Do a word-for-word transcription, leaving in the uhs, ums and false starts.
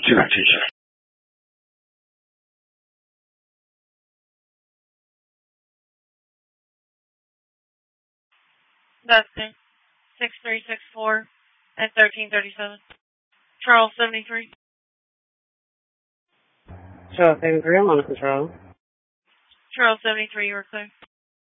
two nineteen. Dustin, six three six four and thirteen thirty-seven. Charles, seventy-three. Charles, seventy-three, I'm on the control. Charles, seventy-three, you were clear.